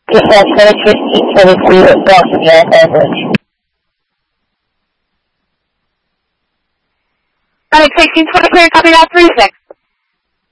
Dispatch 1523 at Boston, average. 1623, copy that, 36.